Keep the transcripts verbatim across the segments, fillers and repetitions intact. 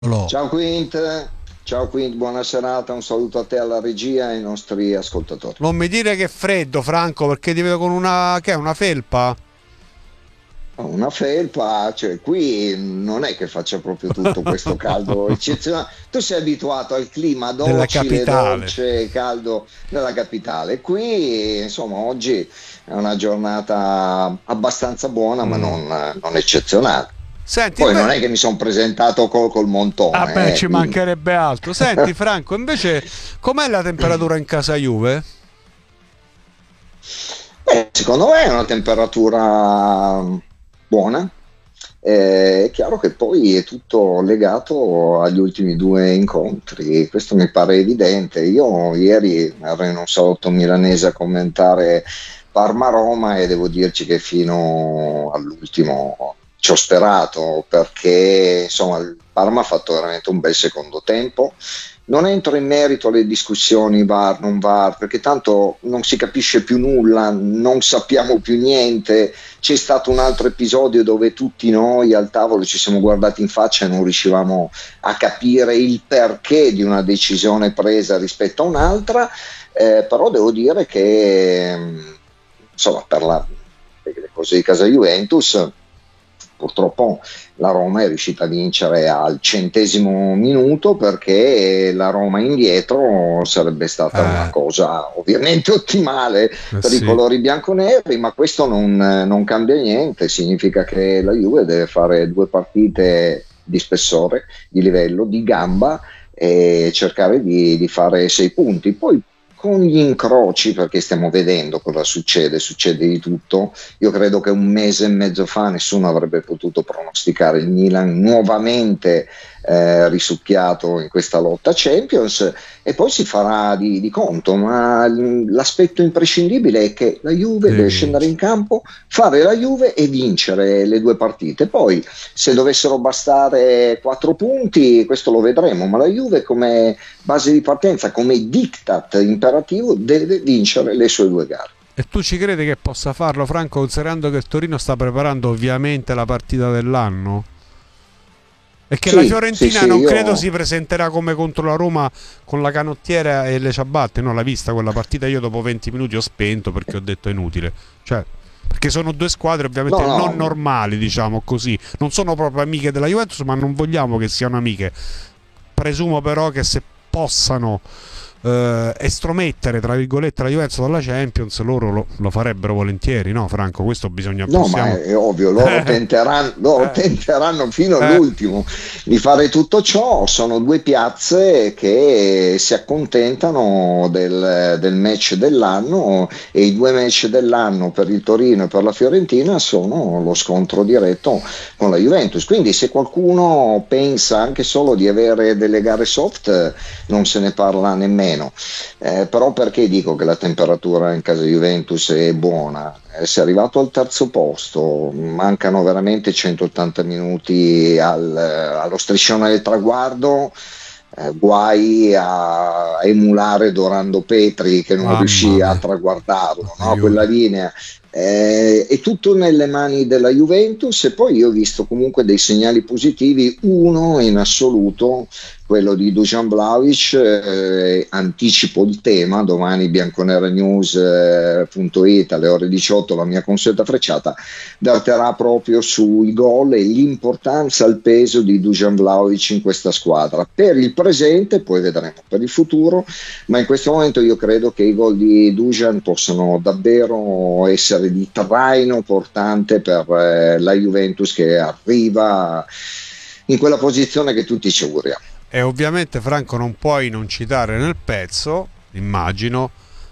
Lo- Ciao Quint, ciao Quint, buona serata, un saluto a te alla regia e ai nostri ascoltatori. Non mi dire che è freddo, Franco, perché ti vedo con una, che è una felpa? Una felpa, cioè qui non è che faccia proprio tutto questo caldo eccezionale. Tu sei abituato al clima Della docile, capitale. dolce, caldo della capitale. Qui, insomma, oggi è una giornata abbastanza buona, ma Mm. non, non eccezionale. Senti, Poi non invece... è che mi sono presentato col, col Ah beh, montone, eh, ci quindi. mancherebbe altro. Senti, Franco, invece, com'è la temperatura in casa Juve? Beh, secondo me è una temperatura buona. Eh, È chiaro che poi è tutto legato agli ultimi due incontri, questo mi pare evidente. Io ieri ero in un salotto milanese a commentare Parma-Roma e devo dirci che fino all'ultimo ci ho sperato perché insomma il Parma ha fatto veramente un bel secondo tempo. Non entro in merito alle discussioni VAR, non VAR, perché tanto non si capisce più nulla, non sappiamo più niente. C'è stato un altro episodio dove tutti noi al tavolo ci siamo guardati in faccia e non riuscivamo a capire il perché di una decisione presa rispetto a un'altra, eh, però devo dire che mh, insomma per, la, per le cose di casa Juventus purtroppo la Roma è riuscita a vincere al centesimo minuto perché la Roma indietro sarebbe stata una Eh, cosa ovviamente ottimale eh per i sì. colori bianconeri, ma questo non, non cambia niente, significa che la Juve deve fare due partite di spessore, di livello, di gamba e cercare di, di fare sei punti. Poi con gli incroci, perché stiamo vedendo cosa succede, succede di tutto. Io credo che un mese e mezzo fa nessuno avrebbe potuto pronosticare il Milan nuovamente eh, risucchiato in questa lotta Champions e poi si farà di, di conto, ma l'aspetto imprescindibile è che la Juve Devi deve scendere in vincere. campo, fare la Juve e vincere le due partite. Poi se dovessero bastare quattro punti, questo lo vedremo, ma la Juve come base di partenza, come diktat imperativo, deve vincere le sue due gare. E tu ci credi che possa farlo, Franco, considerando che il Torino sta preparando ovviamente la partita dell'anno? E che la Sì, sì, Fiorentina sì, non credo si io presenterà come contro la Roma con la canottiera e le ciabatte. No, l'ha vista quella partita. Io dopo venti minuti ho spento perché ho detto è inutile. Cioè, perché sono due squadre ovviamente no, non no, normali, diciamo così. Non sono proprio amiche della Juventus, ma non vogliamo che siano amiche. Presumo però che se possano eh, estromettere, tra virgolette, la Juventus dalla Champions, loro lo, lo farebbero volentieri, no, Franco? Questo bisogna, no, ma possiamo... è, è ovvio, loro Eh, tenteranno, loro eh, tenteranno fino eh, all'ultimo di fare tutto ciò. Sono due piazze che si accontentano del, del match dell'anno e i due match dell'anno per il Torino e per la Fiorentina sono lo scontro diretto con la Juventus. Quindi se qualcuno pensa anche solo di avere delle gare soft, non se ne parla nemmeno. Eh, però perché dico che la temperatura in casa Juventus è buona? Eh, si è arrivato al terzo posto, mancano veramente centottanta minuti al- allo striscione del traguardo. Eh, guai a, a emulare Dorando Petri che non mamma riuscì a mia, traguardarlo, no? Quella aiuto. linea. Eh, è tutto nelle mani della Juventus e poi io ho visto comunque dei segnali positivi, uno in assoluto quello di Dusan Vlahovic, eh, anticipo il tema, domani bianconeranews punto it alle ore diciotto la mia consueta frecciata darterà proprio sui gol e l'importanza, il peso di Dusan Vlahovic in questa squadra, per il presente, poi vedremo per il futuro, ma in questo momento io credo che i gol di Dusan possano davvero essere di traino portante per eh, la Juventus che arriva in quella posizione che tutti ci auguriamo. E ovviamente Franco non puoi non citare nel pezzo, immagino,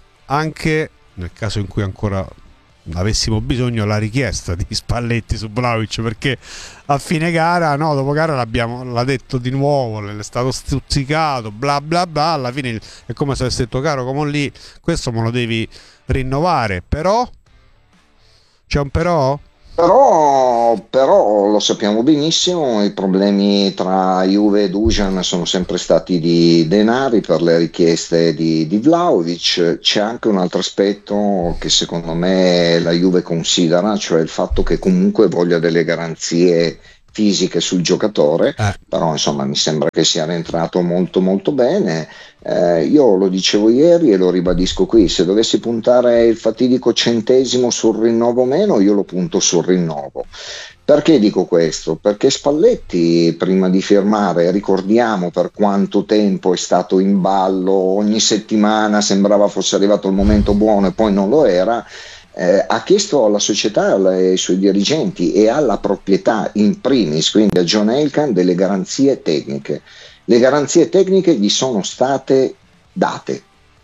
anche nel caso in cui ancora avessimo bisogno la richiesta di Spalletti su Vlahovic, perché a fine gara, no, dopo gara l'abbiamo, l'ha detto di nuovo, è stato stuzzicato, bla bla bla, alla fine è come se avesse detto caro come lì, questo me lo devi rinnovare, però c'è un però? Però, però lo sappiamo benissimo, i problemi tra Juve e Dujan sono sempre stati di denari per le richieste di, di Vlahovic. C'è anche un altro aspetto che secondo me la Juve considera, cioè il fatto che comunque voglia delle garanzie fisiche sul giocatore, eh. però insomma mi sembra che sia rientrato molto molto bene. Eh, io lo dicevo ieri e lo ribadisco qui: se dovessi puntare il fatidico centesimo sul rinnovo o meno, io lo punto sul rinnovo. Perché dico questo? Perché Spalletti, prima di firmare, ricordiamo per quanto tempo è stato in ballo, ogni settimana sembrava fosse arrivato il momento buono e poi non lo era. Eh, ha chiesto alla società, ai suoi dirigenti e alla proprietà in primis, quindi a John Elkann, delle garanzie tecniche. Le garanzie tecniche gli sono state date.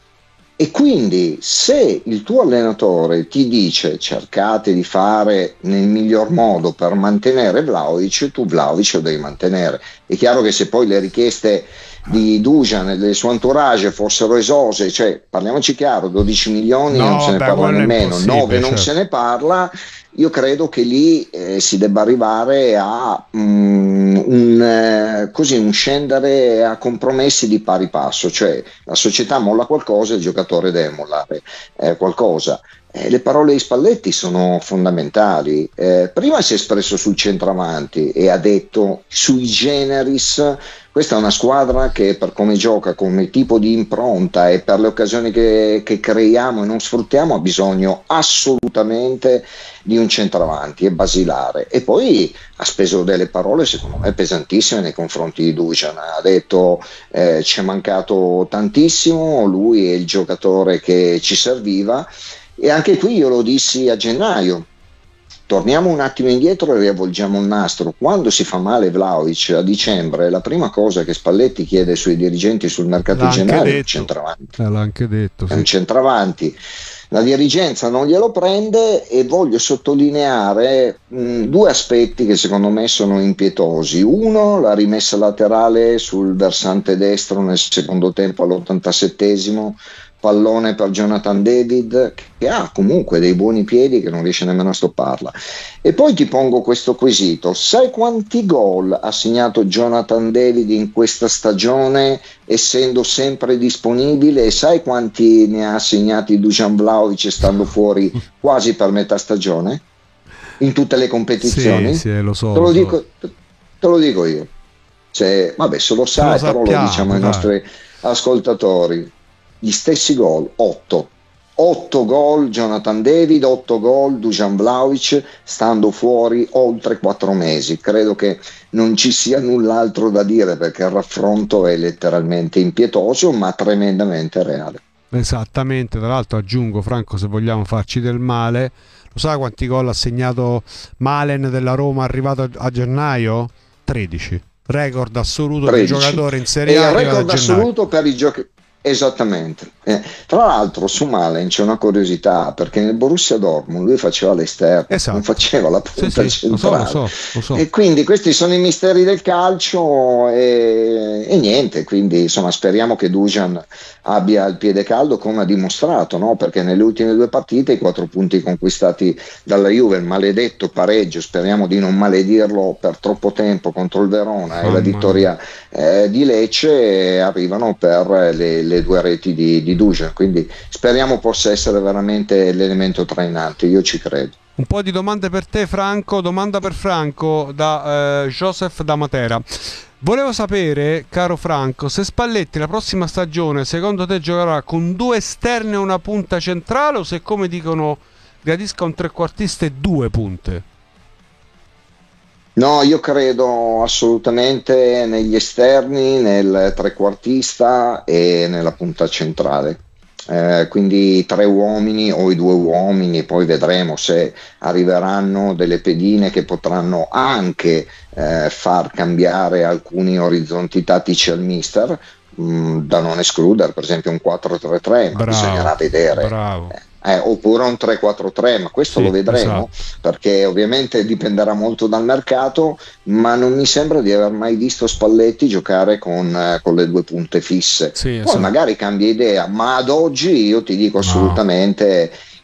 E quindi se il tuo allenatore ti dice cercate di fare nel miglior modo per mantenere Vlahovic, tu Vlahovic lo devi mantenere. È chiaro che se poi le richieste di Dusan e del suo entourage fossero esose, cioè parliamoci chiaro, dodici milioni no, non se ne beh, parla nemmeno, nove non certo. se ne parla, io credo che lì eh, si debba arrivare a mm, un, eh, così, un scendere a compromessi di pari passo, cioè la società molla qualcosa e il giocatore deve mollare eh, qualcosa. Eh, le parole di Spalletti sono fondamentali. Eh, prima si è espresso sul centravanti e ha detto sui generis: questa è una squadra che per come gioca, come tipo di impronta e per le occasioni che, che creiamo e non sfruttiamo, ha bisogno assolutamente di un centravanti, è basilare. E poi ha speso delle parole secondo me pesantissime nei confronti di Dusan. Ha detto eh, ci è mancato tantissimo, lui è il giocatore che ci serviva. E anche qui io lo dissi a gennaio: torniamo un attimo indietro e riavvolgiamo il nastro. Quando si fa male Vlahovic a dicembre, la prima cosa che Spalletti chiede ai suoi dirigenti sul mercato L'ha di gennaio anche è un detto. centravanti. Eh, l'ha anche detto, È sì. un centravanti. La dirigenza non glielo prende e voglio sottolineare mh, due aspetti che secondo me sono impietosi. Uno, la rimessa laterale sul versante destro nel secondo tempo all'ottantasettesimo, pallone per Jonathan David, che ha comunque dei buoni piedi che non riesce nemmeno a stopparla. E poi ti pongo questo quesito: sai quanti gol ha segnato Jonathan David in questa stagione essendo sempre disponibile, e sai quanti ne ha segnati Dusan Vlahovic stando fuori quasi per metà stagione in tutte le competizioni? Sì, sì, lo so, te, lo lo so. dico, te lo dico io. Cioè, vabbè, se lo sai, Se lo però lo diciamo ai sappiamo, nostri ascoltatori: gli stessi gol, otto otto gol Jonathan David, otto gol Dusan Vlahovic stando fuori oltre quattro mesi. Credo che non ci sia null'altro da dire, perché il raffronto è letteralmente impietoso ma tremendamente reale. Esattamente, tra l'altro aggiungo, Franco, se vogliamo farci del male, lo sai quanti gol ha segnato Malen della Roma arrivato a, a gennaio? tredici. Record assoluto di tredici. giocatore in E Serie il A arrivato a record gennaio. assoluto per i giochi. Esattamente. Eh, tra l'altro su Malen c'è una curiosità, perché nel Borussia Dortmund lui faceva l'esterno, Esatto. non faceva la punta Sì, sì, centrale. lo so, lo so, lo so. E quindi questi sono i misteri del calcio e, e niente, quindi insomma speriamo che Dusan abbia il piede caldo, come ha dimostrato, no? Perché nelle ultime due partite i quattro punti conquistati dalla Juve, il maledetto pareggio, speriamo di non maledirlo per troppo tempo, contro il Verona, e la vittoria eh, di Lecce arrivano per le, le due reti di, di Dusan, quindi speriamo possa essere veramente l'elemento trainante, io ci credo. Un po' di domande per te, Franco. Domanda per Franco da eh, Joseph da Matera. Volevo sapere, caro Franco, se Spalletti la prossima stagione secondo te giocherà con due esterni e una punta centrale, o se, come dicono, gradisca un trequartista e due punte. No, io credo assolutamente negli esterni, nel trequartista e nella punta centrale. Eh, quindi tre uomini o i due uomini, poi vedremo se arriveranno delle pedine che potranno anche eh, far cambiare alcuni orizzonti tattici al mister, mh, da non escludere per esempio un quattro tre tre, ma Bravo, bisognerà vedere. bravo. Eh, oppure un tre quattro tre, ma questo Sì, lo vedremo, esatto. perché ovviamente dipenderà molto dal mercato, ma non mi sembra di aver mai visto Spalletti giocare con, eh, con le due punte fisse. Sì, Poi esatto. magari cambia idea, ma ad oggi io ti dico assolutamente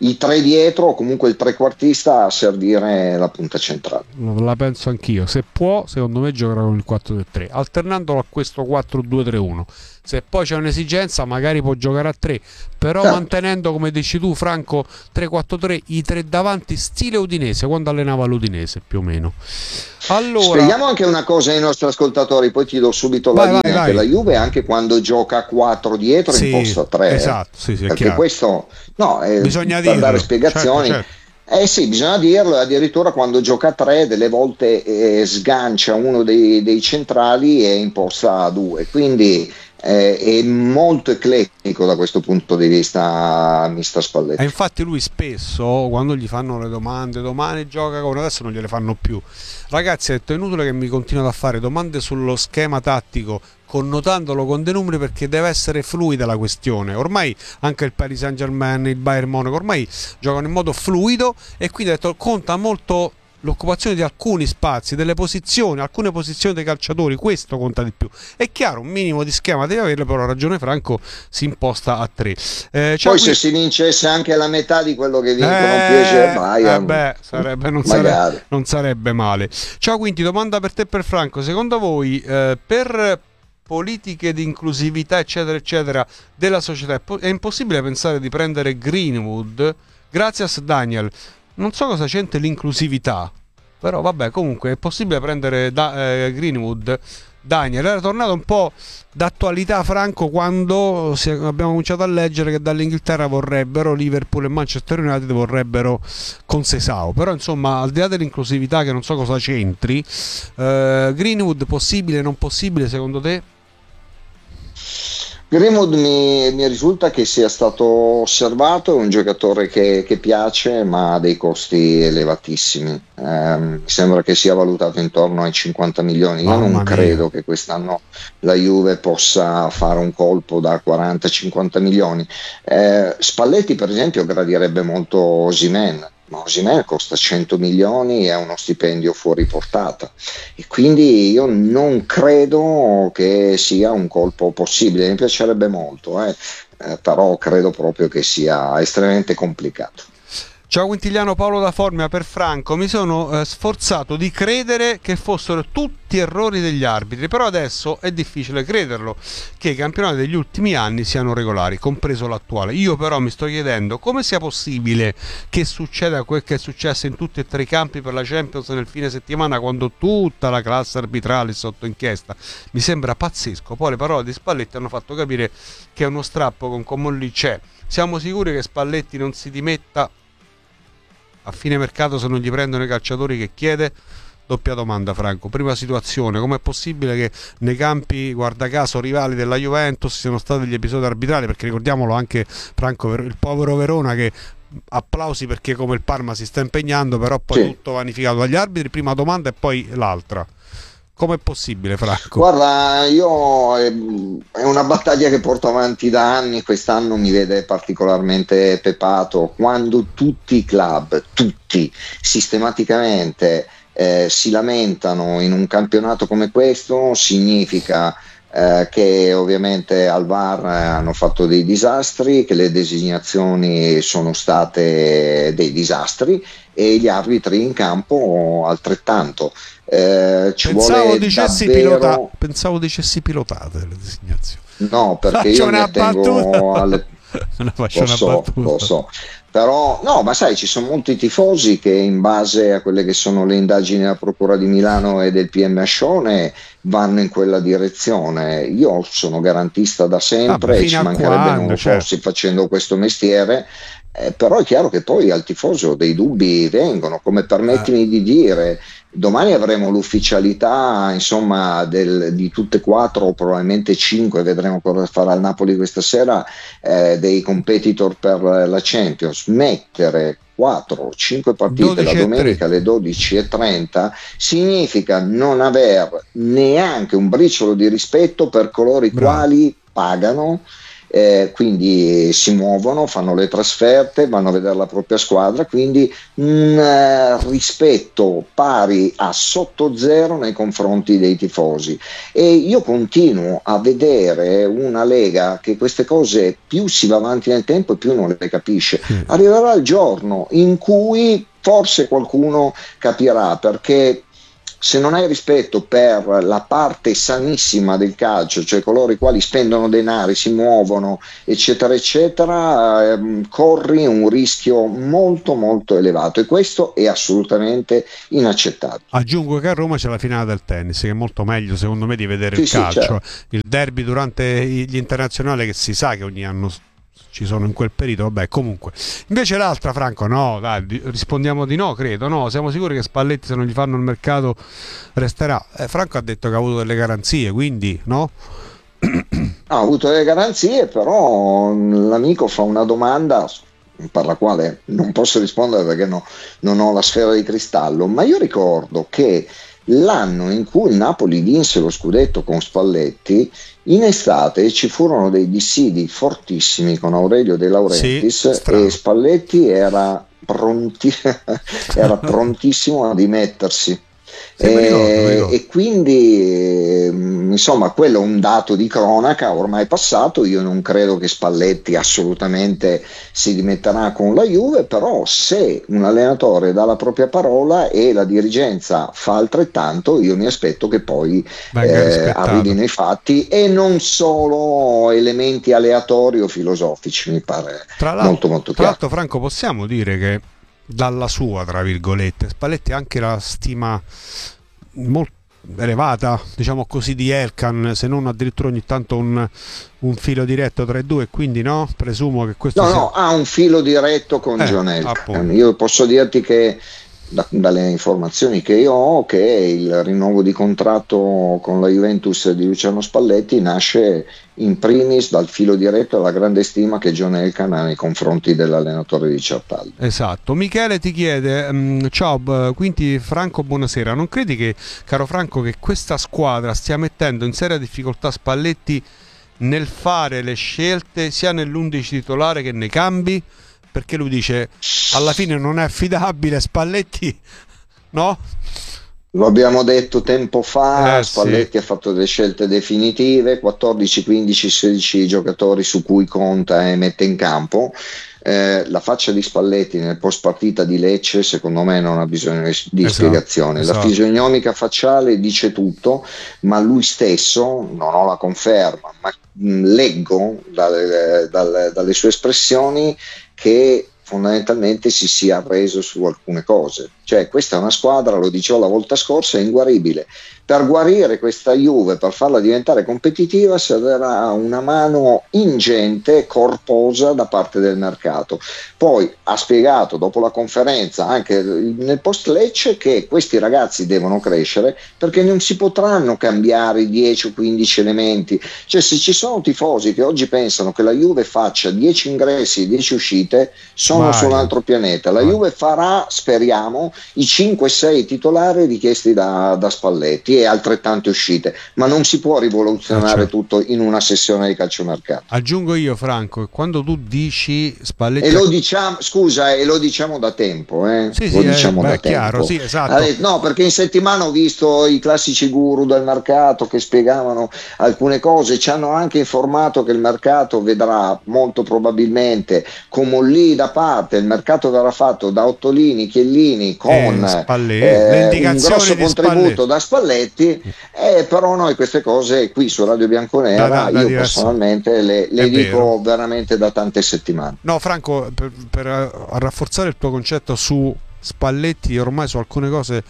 i tre dietro o comunque il trequartista a servire la punta centrale. La penso anch'io, se può secondo me giocherà con il quattro tre tre alternandolo a questo quattro due tre uno. Se poi c'è un'esigenza magari può giocare a tre, però certo, mantenendo, come dici tu Franco, tre quattro tre, i tre davanti stile Udinese, quando allenava l'Udinese più o meno. Allora, spieghiamo anche una cosa ai nostri ascoltatori, poi ti do subito vai, la linea, vai, che vai. La Juve anche quando gioca a quattro dietro sì, imposta tre, esatto, sì, sì, è perché chiaro. questo no, eh, bisogna per dirlo, dare spiegazioni, certo, certo. Eh sì, bisogna dirlo, addirittura quando gioca a tre delle volte eh, sgancia uno dei, dei centrali e imposta a due, quindi eh, è molto eclettico da questo punto di vista mister Spalletti. E infatti lui spesso, quando gli fanno le domande, domani gioca con, adesso non gliele fanno più. Ragazzi, ha detto, è inutile che mi continuate a fare domande sullo schema tattico, connotandolo con dei numeri, perché deve essere fluida la questione. Ormai anche il Paris Saint-Germain, il Bayern Monaco, ormai giocano in modo fluido, e quindi ha detto, conta molto l'occupazione di alcuni spazi, delle posizioni, alcune posizioni dei calciatori, questo conta di più. È chiaro, un minimo di schema deve averlo, però ragione Franco, si imposta a tre. Eh, Poi qui... se si vincesse anche la metà di quello che vincono eh, P S G e Bayern, eh beh, sarebbe, non, magari. sarebbe, non sarebbe male. Ciao Quinti, domanda per te e per Franco. Secondo voi, eh, per politiche di inclusività eccetera eccetera della società, è impossibile pensare di prendere Greenwood? Grazie a Daniel. Non so cosa c'entra l'inclusività, però vabbè, comunque è possibile prendere da, eh, Greenwood. Daniel era tornato un po' d'attualità Franco quando si, abbiamo cominciato a leggere che dall'Inghilterra vorrebbero, Liverpool e Manchester United vorrebbero con Sesao, però insomma al di là dell'inclusività che non so cosa c'entri, eh, Greenwood possibile, non possibile secondo te? Greenwood mi, mi risulta che sia stato osservato, è un giocatore che, che piace ma ha dei costi elevatissimi, eh, mi sembra che sia valutato intorno ai cinquanta milioni. Io Mamma non mia. credo che quest'anno la Juve possa fare un colpo da quaranta cinquanta milioni. eh, Spalletti per esempio gradirebbe molto Osimhen, ma Osimhen costa cento milioni e ha uno stipendio fuori portata, e quindi io non credo che sia un colpo possibile. Mi piacerebbe molto, eh, eh, però credo proprio che sia estremamente complicato. Ciao Quintiliano, Paolo da Formia. Per Franco, mi sono eh, sforzato di credere che fossero tutti errori degli arbitri, però adesso è difficile crederlo, che i campionati degli ultimi anni siano regolari, compreso l'attuale. Io però mi sto chiedendo come sia possibile che succeda quel che è successo in tutti e tre i campi per la Champions nel fine settimana, quando tutta la classe arbitrale è sotto inchiesta. Mi sembra pazzesco. Poi le parole di Spalletti hanno fatto capire che uno strappo con Comolli c'è. Siamo sicuri che Spalletti non si dimetta a fine mercato se non gli prendono i calciatori che chiede? Doppia domanda Franco. Prima situazione, com'è possibile che nei campi, guarda caso, rivali della Juventus siano stati degli episodi arbitrali? Perché ricordiamolo anche Franco, il povero Verona, che applausi perché come il Parma si sta impegnando, però poi sì, tutto vanificato dagli arbitri. Prima domanda e poi l'altra. Com'è possibile, Franco? Guarda, io è, è una battaglia che porto avanti da anni, quest'anno mi vede particolarmente pepato, quando tutti i club, tutti, sistematicamente eh, si lamentano in un campionato come questo, significa eh, che ovviamente al V A R hanno fatto dei disastri, che le designazioni sono state dei disastri e gli arbitri in campo altrettanto. Eh, ci pensavo, vuole dicessi davvero... pilota... pensavo dicessi pilotate le designazioni. No, perché faccio io mi attengo alle... faccio lo so, una battuta. lo so. Però no, ma sai, ci sono molti tifosi che in base a quelle che sono le indagini della Procura di Milano e del P M Ascione vanno in quella direzione. Io sono garantista da sempre, Vabbè, e ci mancherebbe, quando, non lo certo, fossi facendo questo mestiere, eh, però è chiaro che poi al tifoso dei dubbi vengono, come permettimi eh. di dire, domani avremo l'ufficialità, insomma, del, di tutte e quattro o probabilmente cinque, vedremo cosa farà il Napoli questa sera, eh, dei competitor per la Champions. Mettere quattro o cinque partite la domenica alle dodici e trenta significa non aver neanche un briciolo di rispetto per coloro i Bravo. quali pagano eh, quindi si muovono, fanno le trasferte, vanno a vedere la propria squadra, quindi un eh, rispetto pari a sotto zero nei confronti dei tifosi. E io continuo a vedere una Lega che queste cose più si va avanti nel tempo e più non le capisce. Sì. Arriverà il giorno in cui forse qualcuno capirà, perché se non hai rispetto per la parte sanissima del calcio, cioè coloro i quali spendono denari, si muovono, eccetera, eccetera, ehm, corri un rischio molto, molto elevato, e questo è assolutamente inaccettabile. Aggiungo che a Roma c'è la finale del tennis, che è molto meglio secondo me di vedere Sì, il sì, calcio. certo. Il derby durante gli internazionali, che si sa che ogni anno ci sono in quel periodo, vabbè, comunque. Invece l'altra, Franco, no, dai, rispondiamo di no, credo, no, siamo sicuri che Spalletti, se non gli fanno il mercato, resterà. Eh, Franco ha detto che ha avuto delle garanzie, quindi, no? Ha avuto delle garanzie, però l'amico fa una domanda per la quale non posso rispondere perché no, non ho la sfera di cristallo, ma io ricordo che l'anno in cui il Napoli vinse lo scudetto con Spalletti, in estate ci furono dei dissidi fortissimi con Aurelio De Laurentiis, sì, e Spalletti era, pronti- era prontissimo a dimettersi. Sì, mi ricordo, mi ricordo. E quindi insomma quello è un dato di cronaca ormai passato. Io non credo che Spalletti assolutamente si dimetterà con la Juve, però se un allenatore dà la propria parola e la dirigenza fa altrettanto, io mi aspetto che poi eh, arrivino i fatti e non solo elementi aleatori o filosofici. Mi pare molto molto chiaro. Tra l'altro, Franco, possiamo dire che dalla sua, tra virgolette, Spalletti ha anche la stima molto elevata, diciamo così, di Elkan, se non addirittura ogni tanto un, un filo diretto tra i due, quindi no, presumo che questo no sia... no ha un filo diretto con eh, John Elkan. Io posso dirti che da, dalle informazioni che io ho, che il rinnovo di contratto con la Juventus di Luciano Spalletti nasce in primis dal filo diretto e dalla grande stima che John Elkan ha nei confronti dell'allenatore di Certaldo. Esatto. Michele ti chiede, um, ciao, quindi Franco, buonasera, non credi che, caro Franco, che questa squadra stia mettendo in seria difficoltà Spalletti nel fare le scelte sia nell'undici titolare che nei cambi? Perché lui dice alla fine non è affidabile Spalletti, no? Lo abbiamo detto tempo fa, eh, Spalletti sì. ha fatto delle scelte definitive, quattordici, quindici, sedici giocatori su cui conta e mette in campo. Eh, la faccia di Spalletti nel post partita di Lecce secondo me non ha bisogno di esatto, spiegazioni. esatto. La fisionomica facciale dice tutto, ma lui stesso, non ho la conferma, ma mh, leggo dalle, dalle, dalle sue espressioni che fondamentalmente si sia arreso su alcune cose. Cioè, questa è una squadra, lo dicevo la volta scorsa, è inguaribile. Per guarire questa Juve, per farla diventare competitiva, servirà una mano ingente, corposa da parte del mercato. Poi ha spiegato dopo la conferenza, anche nel post Lecce, che questi ragazzi devono crescere perché non si potranno cambiare dieci o quindici elementi. Cioè, se ci sono tifosi che oggi pensano che la Juve faccia dieci ingressi e dieci uscite, sono Vai. su un altro pianeta. La Vai. Juve farà, speriamo, i cinque sei titolari richiesti da, da Spalletti e altrettante uscite, ma non si può rivoluzionare certo. tutto in una sessione di calciomercato. Aggiungo io, Franco, quando tu dici Spalletti, e lo diciamo, scusa, e lo diciamo da tempo, eh? sì, lo sì, diciamo eh, da beh, tempo. Chiaro, sì, esatto. Detto, no, perché in settimana ho visto i classici guru del mercato che spiegavano alcune cose, ci hanno anche informato che il mercato vedrà molto probabilmente come lì da parte, il mercato verrà fatto da Ottolini, Chiellini con eh, Spalletti, eh, le un grosso di contributo Spalletti. da Spalletti, eh, però noi queste cose qui su Radio Bianconera da, da, da io diverso. personalmente le, le dico vero. veramente da tante settimane. No, Franco, per, per rafforzare il tuo concetto su Spalletti, ormai su alcune cose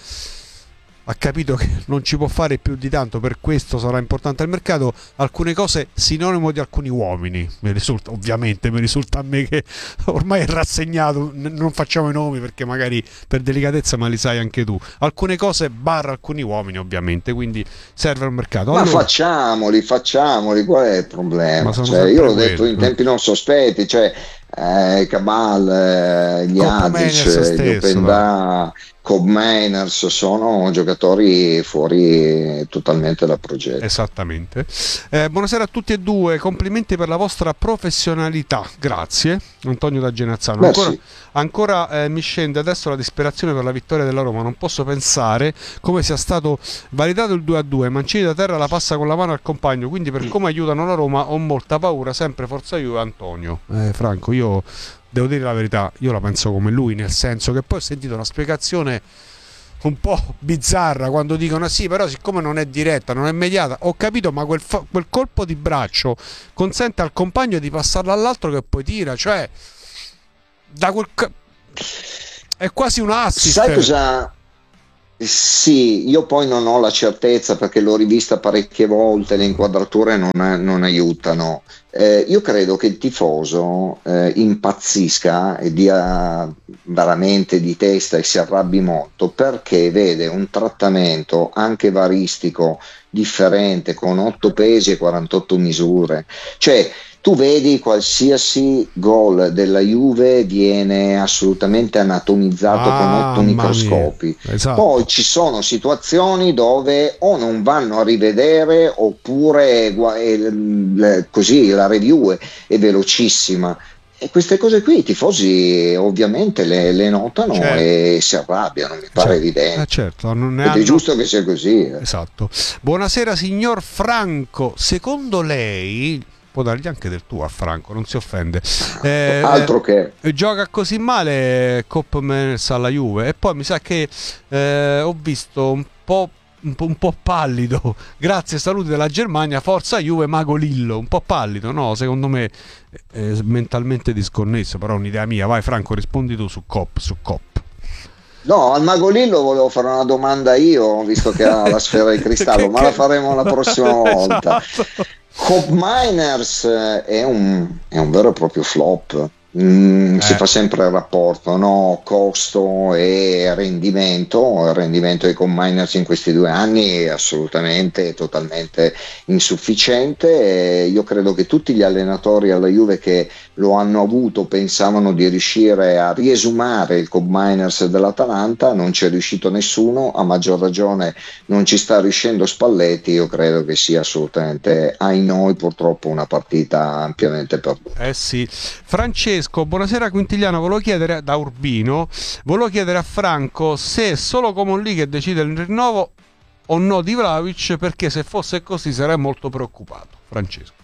ha capito che non ci può fare più di tanto, per questo sarà importante al mercato. Alcune cose sinonimo di alcuni uomini, mi risulta, ovviamente mi risulta a me che ormai è rassegnato, non facciamo i nomi perché magari per delicatezza, ma li sai anche tu. Alcune cose barra alcuni uomini, ovviamente, quindi serve al mercato. Ma allora, facciamoli, facciamoli, qual è il problema? Cioè, io l'ho detto in tempi non sospetti, cioè eh, Cabal, eh, Gliadic, gli Openda, Cobb Miners, sono giocatori fuori totalmente dal progetto. Esattamente. Eh, buonasera a tutti e due, complimenti per la vostra professionalità, grazie. Antonio da Genazzano. Ancora, ancora eh, mi scende adesso la disperazione per la vittoria della Roma, non posso pensare come sia stato validato il due a due. Mancini da terra la passa con la mano al compagno, quindi per come aiutano la Roma ho molta paura, sempre forza Juve. Antonio. Eh, Franco, io devo dire la verità, io la penso come lui, nel senso che poi ho sentito una spiegazione un po' bizzarra quando dicono sì, però siccome non è diretta, non è immediata, ho capito, ma quel, fa- quel colpo di braccio consente al compagno di passarlo all'altro che poi tira, cioè da quel ca- è quasi un assist. Sai cosa? Sì, io poi non ho la certezza perché l'ho rivista parecchie volte, le inquadrature non, non aiutano. Eh, io credo che il tifoso eh, impazzisca e dia veramente di testa e si arrabbi molto perché vede un trattamento anche varistico differente con otto pesi e quarantotto misure. Cioè, tu vedi qualsiasi gol della Juve viene assolutamente anatomizzato ah, con otto microscopi. Esatto. Poi ci sono situazioni dove o non vanno a rivedere oppure eh, così la review è, è velocissima. E queste cose qui i tifosi ovviamente le, le notano, certo, e si arrabbiano, mi pare, certo, evidente. Eh certo, non ne Ed hanno... è giusto che sia così. Eh. Esatto. Buonasera signor Franco, secondo lei... può dargli anche del tuo a Franco, non si offende. Eh, Altro che gioca così male Cobb Miners alla Juve e poi mi sa che eh, ho visto un po', un po' un po' pallido. Grazie, saluti dalla Germania, forza Juve, Mago Lillo, un po' pallido, no? Secondo me è mentalmente disconnesso, però è un'idea mia. Vai Franco, rispondi tu su Cobb, su Cobb. No, al Mago Lillo volevo fare una domanda io, visto che ha la sfera di cristallo, ma la faremo la prossima volta. Esatto. Cobb Miners è un, è un vero e proprio flop. Mm, eh. Si fa sempre il rapporto, no? Costo e rendimento. Il rendimento di Cobb Miners in questi due anni è assolutamente totalmente insufficiente. E io credo che tutti gli allenatori alla Juve che lo hanno avuto pensavano di riuscire a riesumare il Cobb Miners dell'Atalanta, non c'è riuscito nessuno, a maggior ragione non ci sta riuscendo Spalletti. Io credo che sia assolutamente, ai noi purtroppo, una partita ampiamente perduta. Eh sì. Francesco, buonasera Quintiliano, volevo chiedere da Urbino, volevo chiedere a Franco se è solo Coman lì che decide il rinnovo o no di Vlahovic, perché se fosse così sarei molto preoccupato. Francesco.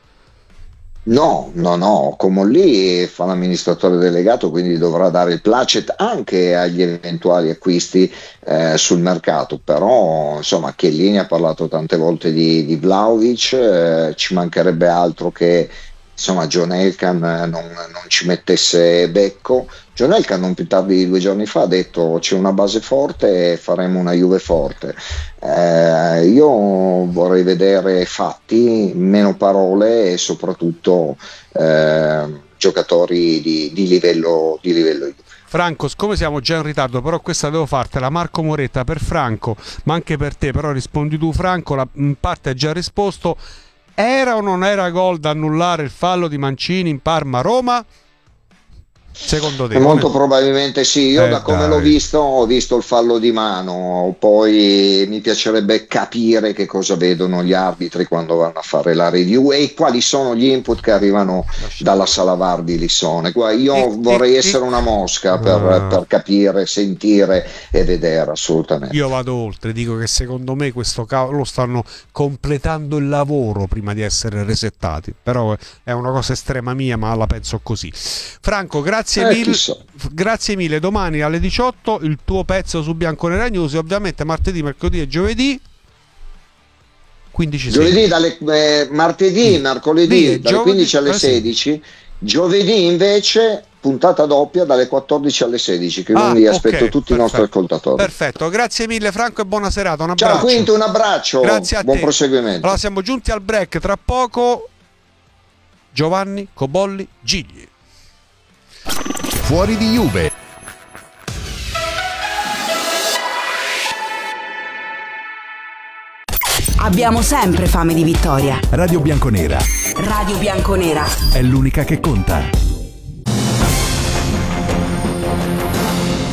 No, no, no, Coman lì fa l'amministratore delegato, quindi dovrà dare il placet anche agli eventuali acquisti eh, sul mercato, però insomma Chiellini ha parlato tante volte di, di Vlahovic, eh, ci mancherebbe altro che insomma John Elkann non, non ci mettesse becco. John Elkann non più tardi di due giorni fa ha detto c'è una base forte e faremo una Juve forte. Eh, io vorrei vedere fatti, meno parole e soprattutto eh, giocatori di, di livello di livello Juve. Franco, siccome siamo già in ritardo, però questa devo fartela. Marco Moretta per Franco, ma anche per te, però rispondi tu Franco, la, in parte hai già risposto. Era o non era gol da annullare il fallo di Mancini in Parma-Roma? Secondo te? Molto come... probabilmente sì, io eh, da come dai. l'ho visto ho visto il fallo di mano, poi mi piacerebbe capire che cosa vedono gli arbitri quando vanno a fare la review e quali sono gli input che arrivano dalla sala V A R di Lissone. Io e, vorrei e, essere e... una mosca per, uh... per capire, sentire e vedere, assolutamente. Io vado oltre, dico che secondo me questo cavolo stanno completando il lavoro prima di essere resettati, però è una cosa estrema mia, ma la penso così. Franco, grazie Grazie, eh, mille, grazie mille. Domani alle diciotto il tuo pezzo su Bianconera News, ovviamente martedì, mercoledì e giovedì quindici giovedì dalle, eh, martedì, sì. mercoledì sì, dalle giovedì, quindici alle sedici, giovedì invece puntata doppia dalle quattordici alle sedici, che quindi ah, aspetto okay, tutti perfetto. i nostri ascoltatori. Perfetto, grazie mille Franco e buona serata, un abbraccio. Ciao Quinto, un abbraccio, grazie a buon te. proseguimento. Allora siamo giunti al break, tra poco Giovanni Cobolli Gigli. Fuori di Juve. Abbiamo sempre fame di vittoria. Radio Bianconera. Radio Bianconera. È l'unica che conta. Buonasera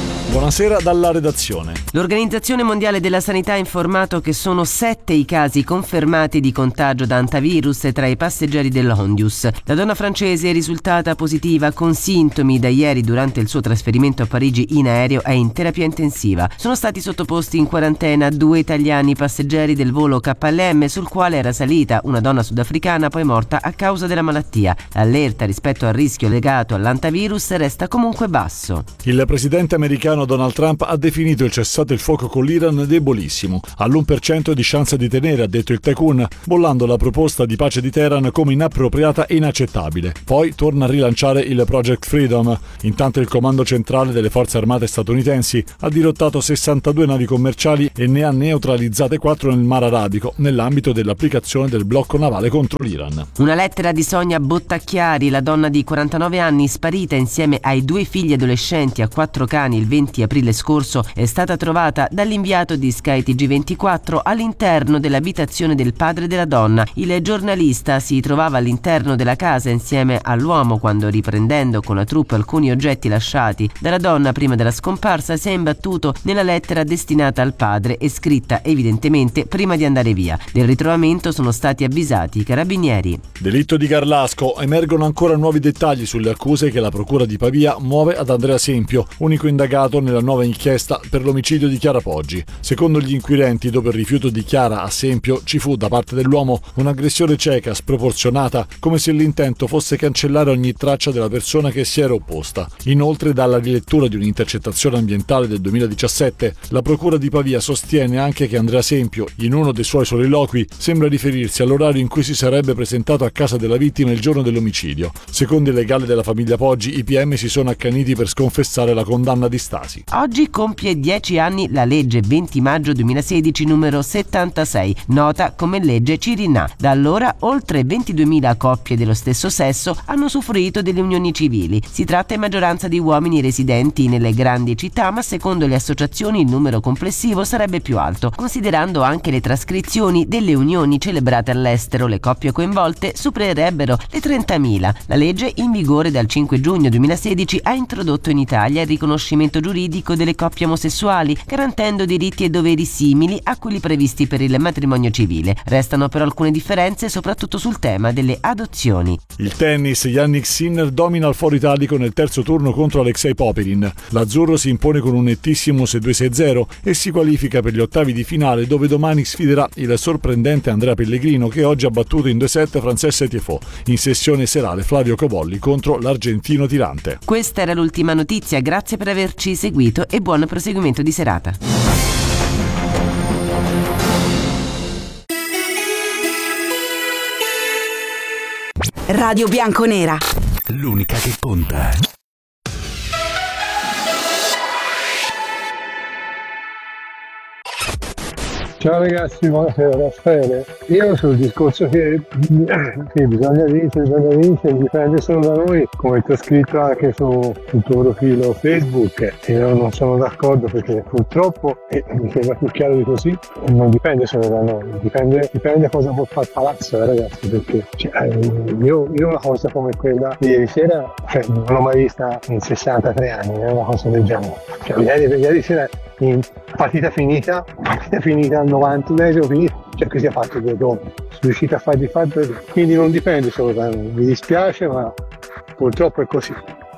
Buonasera dalla redazione. L'Organizzazione Mondiale della Sanità ha informato che sono sette i casi confermati di contagio da antivirus tra i passeggeri dell'Ondius. La donna francese è risultata positiva con sintomi da ieri durante il suo trasferimento a Parigi in aereo e in terapia intensiva. Sono stati sottoposti in quarantena due italiani passeggeri del volo K L M sul quale era salita una donna sudafricana poi morta a causa della malattia. L'allerta rispetto al rischio legato all'antivirus resta comunque basso. Il presidente americano Donald Trump ha definito il cessate il fuoco con l'Iran debolissimo. All'uno per cento di chance di tenere, ha detto il tycoon, bollando la proposta di pace di Teheran come inappropriata e inaccettabile. Poi torna a rilanciare il Project Freedom. Intanto il comando centrale delle forze armate statunitensi ha dirottato sessantadue navi commerciali e ne ha neutralizzate quattro nel Mar Arabico nell'ambito dell'applicazione del blocco navale contro l'Iran. Una lettera di Sonia Bottacchiari, la donna di quarantanove anni sparita insieme ai due figli adolescenti a quattro cani il venti aprile scorso, è stata trovata dall'inviato di Sky T G ventiquattro all'interno dell'abitazione del padre della donna. Il giornalista si trovava all'interno della casa insieme all'uomo quando, riprendendo con la troupe alcuni oggetti lasciati dalla donna prima della scomparsa, si è imbattuto nella lettera destinata al padre e scritta evidentemente prima di andare via. Del ritrovamento sono stati avvisati i carabinieri. Delitto di Garlasco. Emergono ancora nuovi dettagli sulle accuse che la procura di Pavia muove ad Andrea Sempio, unico indagato nella nuova inchiesta per l'omicidio di Chiara Poggi. Secondo gli inquirenti, dopo il rifiuto di Chiara a Sempio, ci fu da parte dell'uomo un'aggressione cieca, sproporzionata, come se l'intento fosse cancellare ogni traccia della persona che si era opposta. Inoltre, dalla rilettura di un'intercettazione ambientale del duemiladiciassette, la procura di Pavia sostiene anche che Andrea Sempio, in uno dei suoi soliloqui, sembra riferirsi all'orario in cui si sarebbe presentato a casa della vittima il giorno dell'omicidio. Secondo il legale della famiglia Poggi, i P M si sono accaniti per sconfessare la condanna di Stasi. Oggi compie dieci anni la legge venti maggio duemilasedici numero settantasei, nota come legge Cirinnà. Da allora oltre ventiduemila coppie dello stesso sesso hanno usufruito delle unioni civili. Si tratta in maggioranza di uomini residenti nelle grandi città, ma secondo le associazioni il numero complessivo sarebbe più alto. Considerando anche le trascrizioni delle unioni celebrate all'estero, le coppie coinvolte supererebbero le trentamila. La legge, in vigore dal cinque giugno duemilasedici, ha introdotto in Italia il riconoscimento giuridico delle coppie omosessuali, garantendo diritti e doveri simili a quelli previsti per il matrimonio civile. Restano però alcune differenze, soprattutto sul tema delle adozioni. Il tennis. Jannik Sinner domina il Foro Italico nel terzo turno contro Alexei Popyrin. L'azzurro si impone con un nettissimo sei due sei zero e si qualifica per gli ottavi di finale, dove domani sfiderà il sorprendente Andrea Pellegrino, che oggi ha battuto in due set Frances Tiafoe. In sessione serale Flavio Cobolli contro l'argentino tirante. Questa era l'ultima notizia, grazie per averci seguito e buon proseguimento di serata. Radio Bianconera, l'unica che conta. Ciao ragazzi, buonasera, Raffaele. Io sul discorso che sì, bisogna vincere, bisogna vincere, dipende solo da noi, come ti ho scritto anche su, sul tuo profilo Facebook, e io non sono d'accordo perché purtroppo, e mi sembra più chiaro di così, non dipende solo da noi, dipende, dipende cosa può fare il palazzo, eh, ragazzi, perché cioè, io, io una cosa come quella di ieri sera, cioè, non l'ho mai vista in sessantatré anni, è una cosa del genere. Cioè, ieri, ieri sera in partita finita, partita finita al novantunesimo finita, cioè che si è fatto due gol, sono riuscito a fargli fare due gol, quindi non dipende solo da noi, mi dispiace ma purtroppo è così.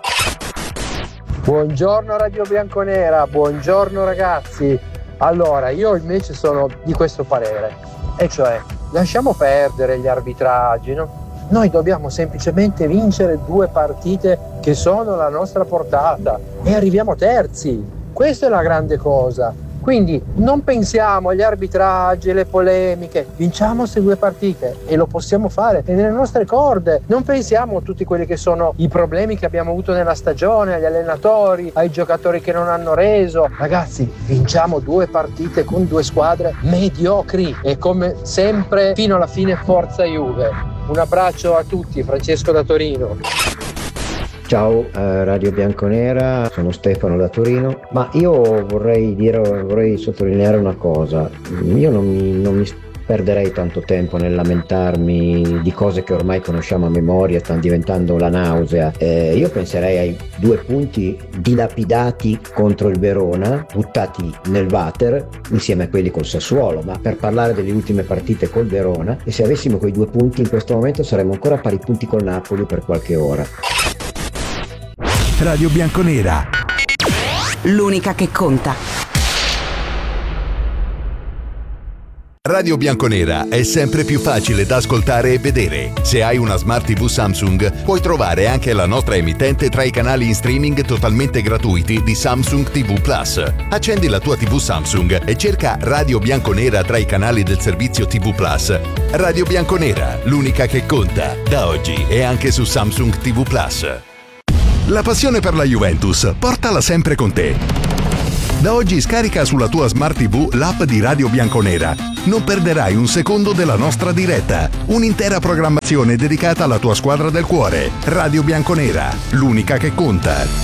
Buongiorno Radio Bianconera, buongiorno ragazzi. Allora, io invece sono di questo parere, e cioè lasciamo perdere gli arbitraggi, no? Noi dobbiamo semplicemente vincere due partite che sono alla nostra portata e arriviamo terzi. Questa è la grande cosa. Quindi non pensiamo agli arbitraggi, alle polemiche, vinciamo queste due partite e lo possiamo fare, è nelle nostre corde. Non pensiamo a tutti quelli che sono i problemi che abbiamo avuto nella stagione, agli allenatori, ai giocatori che non hanno reso. Ragazzi, vinciamo due partite con due squadre mediocri e come sempre fino alla fine forza Juve. Un abbraccio a tutti, Francesco da Torino. Ciao eh, Radio Bianconera, sono Stefano da Torino, ma io vorrei dire, vorrei sottolineare una cosa. Io non mi, non mi perderei tanto tempo nel lamentarmi di cose che ormai conosciamo a memoria, stanno diventando la nausea. Eh, io penserei ai due punti dilapidati contro il Verona, buttati nel water insieme a quelli col Sassuolo, ma per parlare delle ultime partite col Verona, e se avessimo quei due punti in questo momento saremmo ancora a pari punti col Napoli per qualche ora. Radio Bianconera, l'unica che conta. Radio Bianconera è sempre più facile da ascoltare e vedere. Se hai una Smart tivù Samsung, puoi trovare anche la nostra emittente tra i canali in streaming totalmente gratuiti di Samsung tivù Plus. Accendi la tua tivù Samsung e cerca Radio Bianconera tra i canali del servizio tivù Plus. Radio Bianconera, l'unica che conta, da oggi e anche su Samsung tivù Plus. La passione per la Juventus, portala sempre con te. Da oggi scarica sulla tua Smart tivù l'app di Radio Bianconera. Non perderai un secondo della nostra diretta. Un'intera programmazione dedicata alla tua squadra del cuore. Radio Bianconera, l'unica che conta.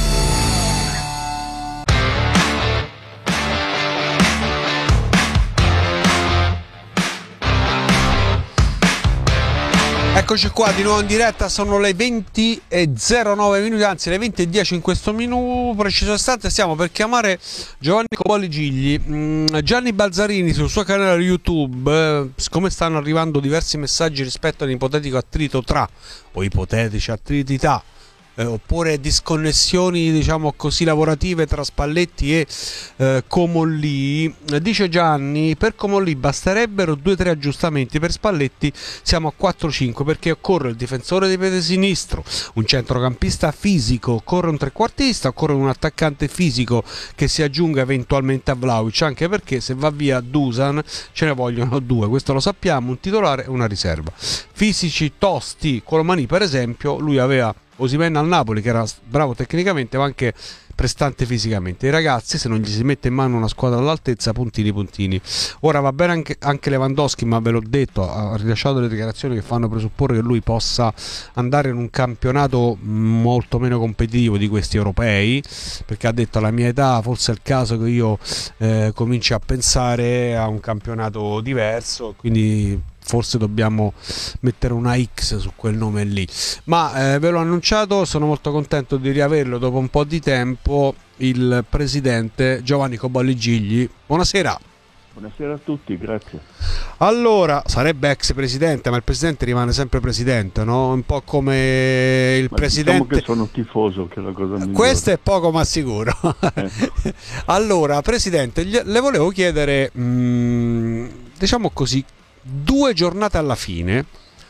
Eccoci qua di nuovo in diretta, sono le venti e zero nove minuti, anzi le venti e dieci in questo minuto preciso istante. Stiamo per chiamare Giovanni Cobolli-Gigli. mm, Gianni Balzarini sul suo canale YouTube, eh, siccome stanno arrivando diversi messaggi rispetto a un ipotetico attrito tra, o ipotetici attritità, Eh, oppure disconnessioni, diciamo così, lavorative tra Spalletti e eh, Comolli. Eh, dice Gianni: per Comolli basterebbero due o tre aggiustamenti, per Spalletti siamo a quattro cinque, perché occorre il difensore di piede sinistro, un centrocampista fisico, occorre un trequartista, occorre un attaccante fisico che si aggiunga eventualmente a Vlahovic, anche perché se va via Dusan ce ne vogliono due, questo lo sappiamo, un titolare e una riserva. Fisici tosti, Colomani per esempio, lui aveva Osimhen al Napoli che era bravo tecnicamente ma anche prestante fisicamente. I ragazzi, se non gli si mette in mano una squadra all'altezza, puntini puntini. Ora va bene anche, anche Lewandowski, ma ve l'ho detto, ha rilasciato le dichiarazioni che fanno presupporre che lui possa andare in un campionato molto meno competitivo di questi europei, perché ha detto: alla mia età forse è il caso che io eh, cominci a pensare a un campionato diverso, quindi forse dobbiamo mettere una X su quel nome lì. Ma eh, ve l'ho annunciato, sono molto contento di riaverlo dopo un po' di tempo, il presidente Giovanni Cobolli-Gigli. Buonasera. Buonasera a tutti, grazie. Allora, sarebbe ex presidente, ma il presidente rimane sempre presidente, no? Un po' come il ma presidente. Diciamo che sono tifoso, che è la cosa migliore. Questo è poco ma sicuro. Eh. Allora, presidente, le volevo chiedere, mh, diciamo così, due giornate alla fine,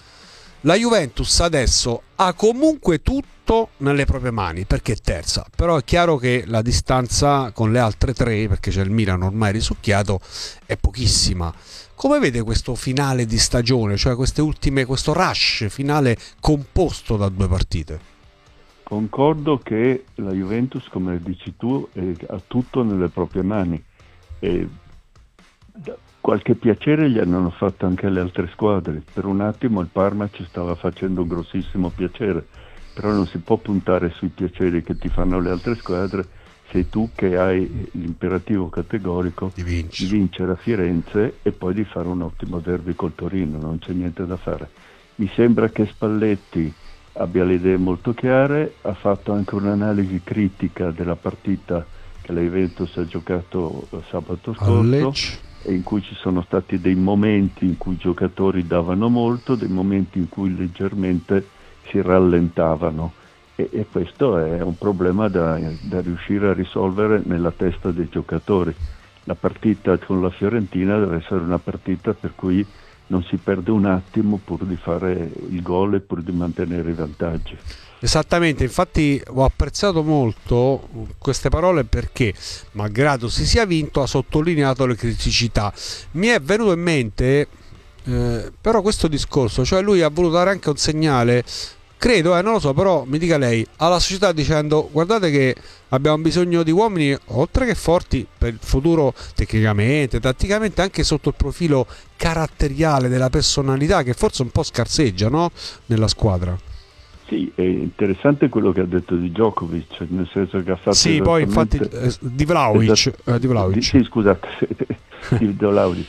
la Juventus adesso ha comunque tutto nelle proprie mani perché è terza, però è chiaro che la distanza con le altre tre, perché c'è il Milan ormai risucchiato, è pochissima. Come vede questo finale di stagione, cioè queste ultime, questo rush finale composto da due partite? Concordo che la Juventus, come dici tu, ha tutto nelle proprie mani. E qualche piacere gli hanno fatto anche le altre squadre. Per un attimo il Parma ci stava facendo un grossissimo piacere, però non si può puntare sui piaceri che ti fanno le altre squadre. Sei tu che hai l'imperativo categorico di vincere. di vincere a Firenze e poi di fare un ottimo derby col Torino, non c'è niente da fare. Mi sembra che Spalletti abbia le idee molto chiare, ha fatto anche un'analisi critica della partita che la Juventus ha giocato sabato scorso, in cui ci sono stati dei momenti in cui i giocatori davano molto, dei momenti in cui leggermente si rallentavano, e, e questo è un problema da, da riuscire a risolvere nella testa dei giocatori. La partita con la Fiorentina deve essere una partita per cui non si perde un attimo pur di fare il gol e pur di mantenere i vantaggi. Esattamente, infatti ho apprezzato molto queste parole perché, malgrado si sia vinto, ha sottolineato le criticità. Mi è venuto in mente eh, però questo discorso, cioè lui ha voluto dare anche un segnale, credo, eh, non lo so, però mi dica lei, alla società, dicendo: guardate che abbiamo bisogno di uomini oltre che forti per il futuro, tecnicamente, tatticamente, anche sotto il profilo caratteriale della personalità, che forse un po' scarseggia, no? Nella squadra. Sì, è interessante quello che ha detto di Djokovic, nel senso che ha fatto sì, poi infatti eh, di Vlahovic, esat- eh, di Vlahovic. Di, sì, scusate, di Vlahovic,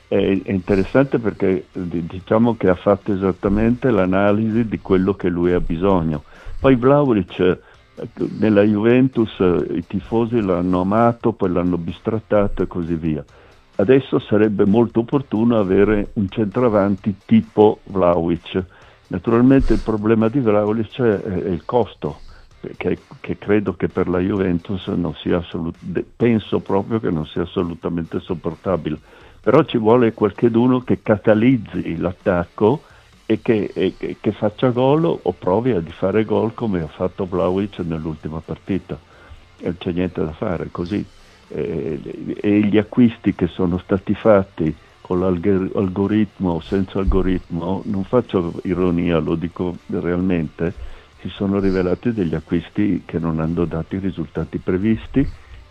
è, è interessante perché diciamo che ha fatto esattamente l'analisi di quello che lui ha bisogno. Poi Vlahovic nella Juventus i tifosi l'hanno amato, poi l'hanno bistrattato e così via. Adesso sarebbe molto opportuno avere un centravanti tipo Vlahovic. Naturalmente il problema di Vlahovic è il costo, che, che credo che per la Juventus non sia assolut- penso proprio che non sia assolutamente sopportabile. Però ci vuole qualcheduno che catalizzi l'attacco e che, e, che faccia gol o provi a fare gol come ha fatto Vlahovic nell'ultima partita. E non c'è niente da fare, così. E, e gli acquisti che sono stati fatti con l'algoritmo o senza algoritmo, non faccio ironia, lo dico realmente, si sono rivelati degli acquisti che non hanno dato i risultati previsti,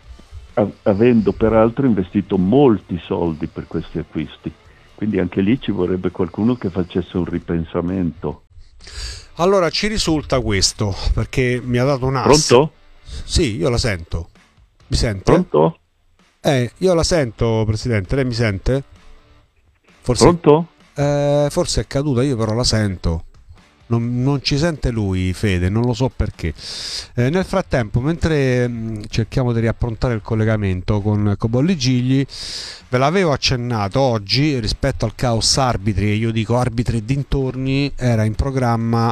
avendo peraltro investito molti soldi per questi acquisti. Quindi anche lì ci vorrebbe qualcuno che facesse un ripensamento. Allora ci risulta questo, perché mi ha dato un ass. Pronto? Sì, io la sento. Mi sente? Pronto? Eh, io la sento, Presidente, lei mi sente? Forse, Pronto? Eh, forse è caduta, io però la sento. Non, non ci sente lui, Fede, non lo so perché. Eh, nel frattempo, mentre mh, cerchiamo di riapprontare il collegamento con Cobolli Gigli, ve l'avevo accennato oggi rispetto al caos arbitri, e io dico arbitri e dintorni, era in programma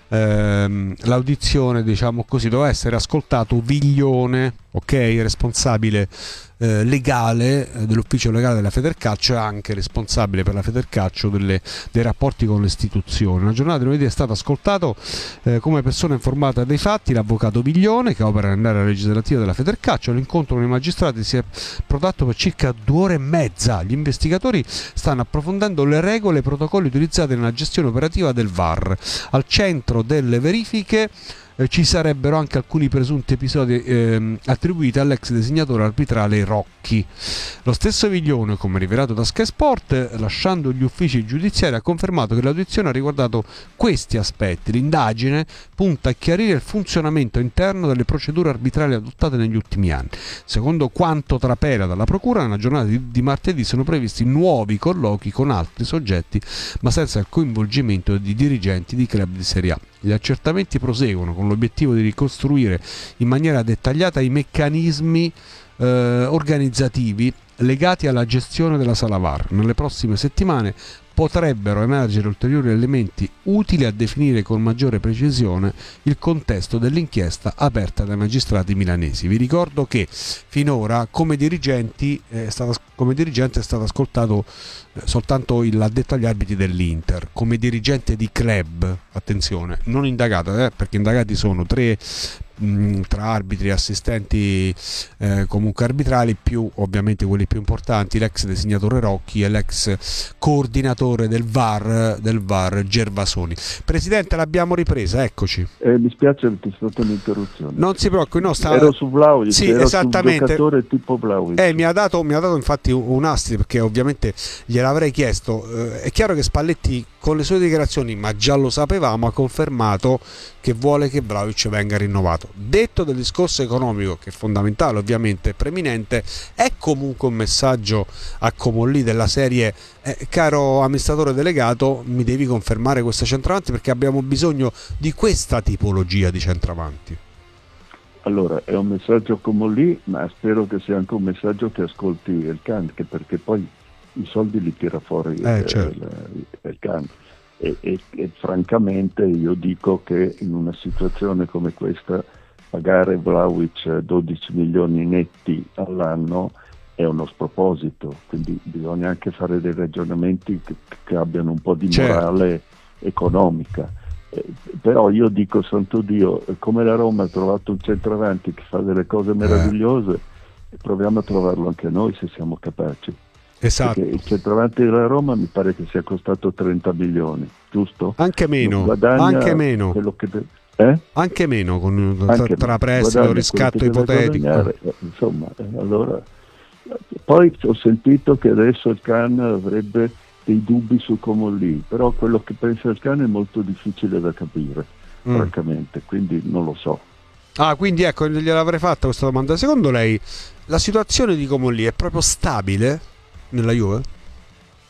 ehm, l'audizione, diciamo così, doveva essere ascoltato Viglione, ok, responsabile eh, legale eh, dell'ufficio legale della Federcalcio e anche responsabile per la Federcalcio delle, dei rapporti con le istituzioni. Una giornata di lunedì è stato ascoltato eh, come persona informata dei fatti l'avvocato Viglione, che opera nell'area legislativa della Federcalcio. L'incontro con i magistrati si è protratto per circa due ore e mezza. Gli investigatori stanno approfondendo le regole e i protocolli utilizzati nella gestione operativa del V A R. Al centro delle verifiche Eh, ci sarebbero anche alcuni presunti episodi eh, attribuiti all'ex designatore arbitrale Rocchi. Lo stesso Viglione, come rivelato da Sky Sport, eh, lasciando gli uffici giudiziari, ha confermato che l'audizione ha riguardato questi aspetti. L'indagine punta a chiarire il funzionamento interno delle procedure arbitrali adottate negli ultimi anni. Secondo quanto trapela dalla procura, nella giornata di, di martedì sono previsti nuovi colloqui con altri soggetti, ma senza il coinvolgimento di dirigenti di club di Serie A. Gli accertamenti proseguono con l'obiettivo di ricostruire in maniera dettagliata i meccanismi eh, organizzativi legati alla gestione della sala V A R. Nelle prossime settimane potrebbero emergere ulteriori elementi utili a definire con maggiore precisione il contesto dell'inchiesta aperta dai magistrati milanesi. Vi ricordo che finora come dirigenti è stato, come dirigente è stato ascoltato eh, soltanto il addetto agli arbitri dell'Inter. Come dirigente di club, attenzione, non indagato, eh, perché indagati sono tre mh, tra arbitri e assistenti eh, comunque arbitrali, più ovviamente quelli più importanti, l'ex designatore Rocchi e l'ex coordinatore del V A R del V A R Gervasoni. Presidente, l'abbiamo ripresa, eccoci. Eh, mi spiace perché è stata un'interruzione. Non si preoccupi, no, stava... ero su Vlahovic, sì, ero esattamente. Sul giocatore tipo Vlahovic. Eh, mi ha dato, mi ha dato infatti un, un astri, perché ovviamente gliel'avrei chiesto. Eh, è chiaro che Spalletti con le sue dichiarazioni, ma già lo sapevamo, ha confermato che vuole che Vlahovic venga rinnovato. Detto del discorso economico, che è fondamentale, ovviamente preminente, è comunque un messaggio a Comolli della serie eh, caro amministratore delegato, mi devi confermare questo centravanti, perché abbiamo bisogno di questa tipologia di centravanti. Allora, è un messaggio come lì, ma spero che sia anche un messaggio che ascolti il Can, che perché poi i soldi li tira fuori eh, il, certo. il, il Can. E, e, e francamente io dico che in una situazione come questa pagare Vlahovic dodici milioni netti all'anno è uno sproposito, quindi bisogna anche fare dei ragionamenti che, che abbiano un po' di morale certo. economica. Eh, però io dico, santo Dio, come la Roma ha trovato un centravanti che fa delle cose meravigliose, eh. proviamo a trovarlo anche noi se siamo capaci. Esatto. Perché il centravanti della Roma mi pare che sia costato trenta milioni, giusto? Anche meno, anche meno. Che de- eh? Anche meno con, anche tra prestito, riscatto ipotetico. Eh, insomma, eh, allora poi ho sentito che adesso il Can avrebbe dei dubbi su Comolli, però quello che pensa il Can è molto difficile da capire, mm. francamente, quindi non lo so. Ah, quindi ecco, gliel'avrei fatta questa domanda. Secondo lei la situazione di Comolli è proprio stabile nella Juve?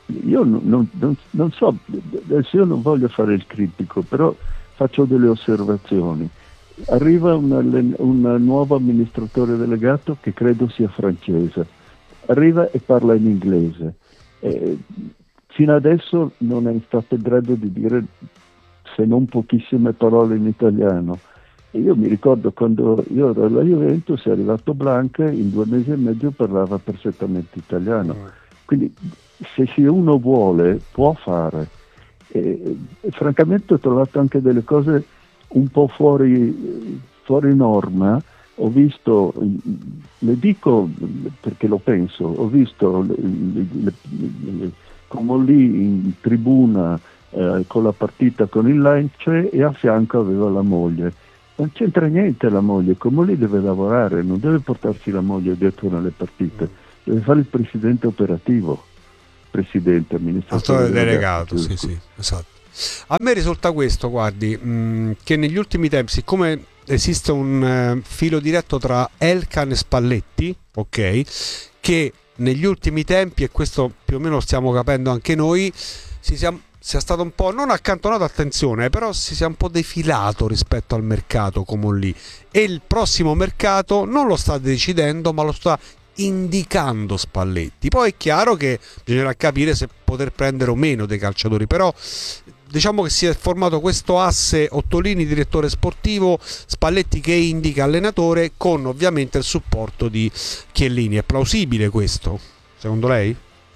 io non, non, non so, adesso io non voglio fare il critico, però faccio delle osservazioni. Arriva un, un nuovo amministratore delegato che credo sia francese, arriva e parla in inglese. Eh, fino adesso non è stato in grado di dire se non pochissime parole in italiano. E io mi ricordo quando io ero alla Juventus, è arrivato Blanc, in due mesi e mezzo parlava perfettamente italiano. Quindi se uno vuole può fare. E, e francamente ho trovato anche delle cose un po' fuori, fuori norma. Ho visto, le dico perché lo penso, ho visto le, le, le, come lì in tribuna eh, con la partita con il Lecce e a fianco aveva la moglie. Non c'entra niente la moglie, come lì deve lavorare, non deve portarsi la moglie dietro nelle partite, deve fare il presidente operativo, presidente, amministratore delegato, delegato, sì, sì, esatto. A me risulta questo, guardi, mh, che negli ultimi tempi, siccome esiste un uh, filo diretto tra Elkann e Spalletti, ok, che negli ultimi tempi, e questo più o meno lo stiamo capendo anche noi, si sia, sia stato un po', non accantonato, attenzione, però si sia un po' defilato rispetto al mercato come lì, e il prossimo mercato non lo sta decidendo, ma lo sta indicando Spalletti. Poi è chiaro che bisognerà capire se poter prendere o meno dei calciatori, però diciamo che si è formato questo asse Ottolini direttore sportivo, Spalletti che indica allenatore, con ovviamente il supporto di Chiellini. È plausibile questo, secondo lei?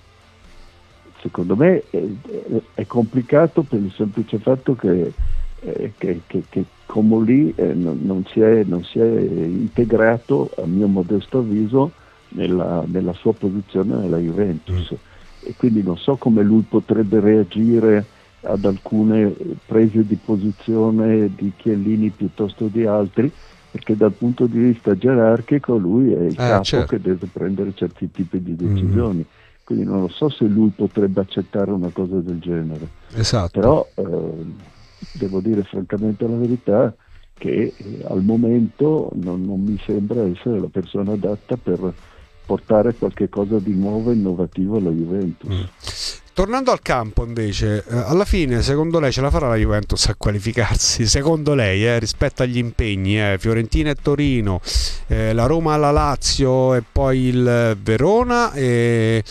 Secondo me è, è complicato per il semplice fatto che, eh, che, che, che Comolli eh, non, non, si è, non si è integrato, a mio modesto avviso, nella, nella sua posizione nella Juventus. Mm. E quindi non so come lui potrebbe reagire ad alcune prese di posizione di Chiellini piuttosto di altri, perché dal punto di vista gerarchico lui è il eh, capo certo. che deve prendere certi tipi di decisioni. Mm. Quindi non lo so se lui potrebbe accettare una cosa del genere. Esatto. Però eh, devo dire francamente la verità che eh, al momento non, non mi sembra essere la persona adatta per portare qualche cosa di nuovo e innovativo alla Juventus. Mm. Tornando al campo invece, eh, alla fine secondo lei ce la farà la Juventus a qualificarsi? Secondo lei, eh, rispetto agli impegni, eh, Fiorentina e Torino, eh, la Roma alla Lazio e poi il Verona e,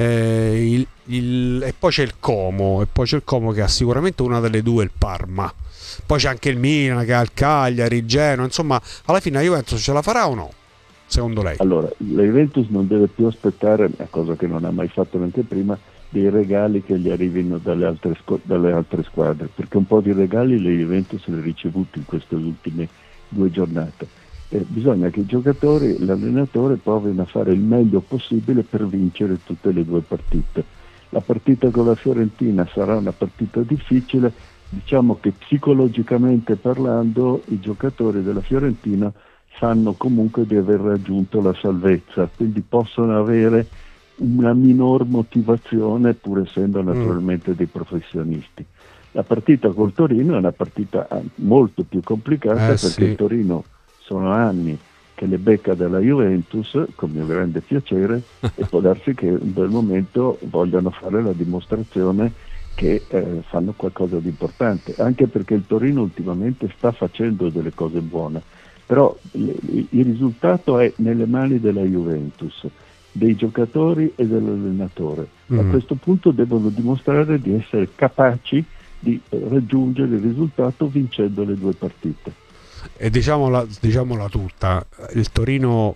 eh, il, il, e poi c'è il Como, e poi c'è il Como che ha sicuramente una delle due, il Parma. Poi c'è anche il Milan che ha il Cagliari, il Genoa, insomma alla fine la Juventus ce la farà o no? Secondo lei? Allora, la Juventus non deve più aspettare, una cosa che non ha mai fatto neanche prima, dei regali che gli arrivino dalle altre, dalle altre squadre, perché un po' di regali le Juventus le ha ricevuti in queste ultime due giornate. Eh, bisogna che i giocatori, l'allenatore provino a fare il meglio possibile per vincere tutte le due partite. La partita con la Fiorentina sarà una partita difficile, diciamo che psicologicamente parlando i giocatori della Fiorentina sanno comunque di aver raggiunto la salvezza, quindi possono avere una minor motivazione pur essendo naturalmente dei professionisti. La partita col Torino è una partita molto più complicata, eh, perché sì. il Torino sono anni che le becca della Juventus, con mio grande piacere, e può darsi che in quel momento vogliano fare la dimostrazione che eh, fanno qualcosa di importante, anche perché il Torino ultimamente sta facendo delle cose buone, però il, il risultato è nelle mani della Juventus, dei giocatori e dell'allenatore. Mm. A questo punto devono dimostrare di essere capaci di raggiungere il risultato vincendo le due partite. E diciamola, diciamola tutta, il Torino,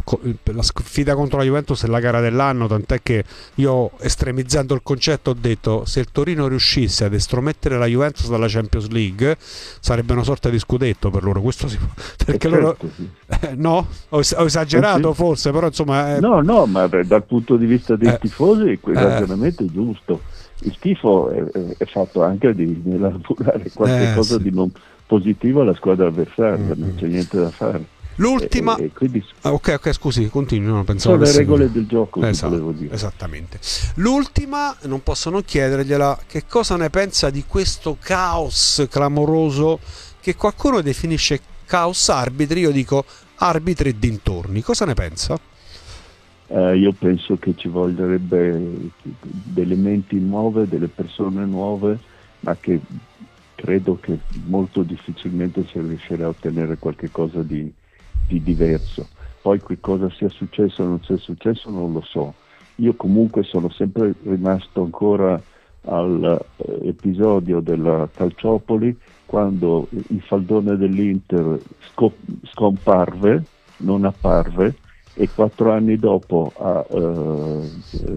la sfida contro la Juventus è la gara dell'anno, tant'è che io, estremizzando il concetto, ho detto se il Torino riuscisse ad estromettere la Juventus dalla Champions League sarebbe una sorta di scudetto per loro, questo si può, perché certo, loro sì. eh, no? Ho, ho esagerato, sì. forse, però insomma eh... no no ma dal punto di vista dei eh, tifosi quel eh, ragionamento è giusto. Il tifo è, è fatto anche di elaborare qualche eh, cosa sì. di non positivo alla squadra avversaria, mm-hmm. non c'è niente da fare. L'ultima, e, e quindi... ah, ok, ok, scusi, continui. No, pensavo sono le regole del gioco, esatto, volevo dire. Esattamente. L'ultima, non posso non chiedergliela, che cosa ne pensa di questo caos clamoroso che qualcuno definisce caos arbitri, io dico arbitri e dintorni. Cosa ne pensa? Eh, io penso che ci voglierebbe delle menti nuove, delle persone nuove, ma che credo che molto difficilmente si riuscirà a ottenere qualche cosa di, di diverso. Poi che cosa sia successo o non sia successo non lo so. Io comunque sono sempre rimasto ancora all'episodio della Calciopoli, quando il faldone dell'Inter scop- scomparve, non apparve, e quattro anni dopo a, uh,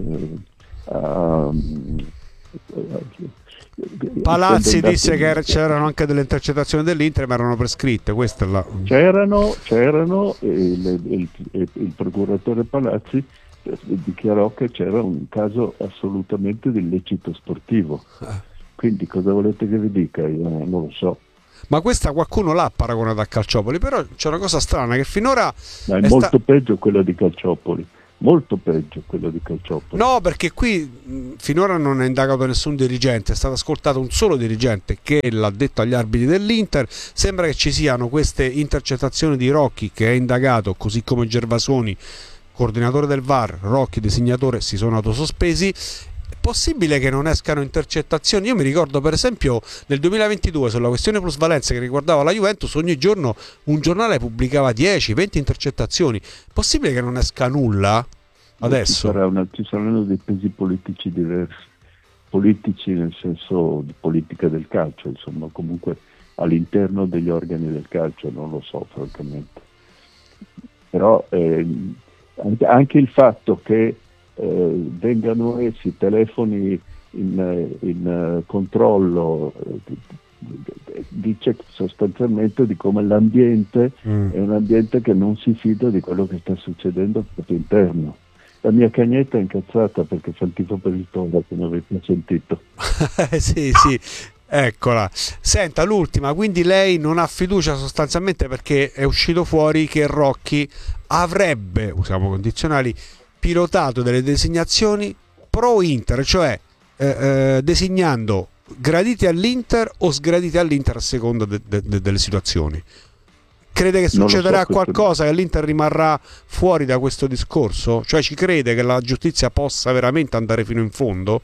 a, Palazzi disse che c'erano anche delle intercettazioni dell'Inter, ma erano prescritte. Questa è la... C'erano, c'erano e il, il, il, il procuratore Palazzi dichiarò che c'era un caso assolutamente di illecito sportivo. Quindi cosa volete che vi dica? Io non lo so. Ma questa qualcuno l'ha paragonata a Calciopoli, però c'è una cosa strana che finora ma è, è molto sta... peggio quella di Calciopoli, molto peggio quella di Calciopoli. No, perché qui mh, finora non è indagato nessun dirigente, è stato ascoltato un solo dirigente che l'ha detto agli arbitri dell'Inter. Sembra che ci siano queste intercettazioni di Rocchi, che è indagato, così come Gervasoni, coordinatore del V A R, Rocchi, designatore, si sono autosospesi. È possibile che non escano intercettazioni? Io mi ricordo per esempio nel duemilaventidue sulla questione plusvalenza che riguardava la Juventus, ogni giorno un giornale pubblicava dieci venti intercettazioni. È possibile che non esca nulla adesso? Ci, sarà una, ci saranno dei pesi politici diversi, politici nel senso di politica del calcio, insomma, comunque all'interno degli organi del calcio, non lo so francamente. Però eh, anche il fatto che eh, vengano essi telefoni in, in uh, controllo eh, dice sostanzialmente di come l'ambiente mm. è un ambiente che non si fida di quello che sta succedendo proprio interno. La mia cagnetta è incazzata perché fa il tifo per il Toro, come avete sentito. sì, sì. Eccola. Senta, l'ultima, quindi lei non ha fiducia sostanzialmente perché è uscito fuori che Rocchi avrebbe, usiamo condizionali, pilotato delle designazioni pro Inter, cioè eh, eh, designando graditi all'Inter o sgraditi all'Inter a seconda de- de- de- delle situazioni. Crede che succederà so, qualcosa, che l'Inter rimarrà fuori da questo discorso? Cioè ci crede che la giustizia possa veramente andare fino in fondo?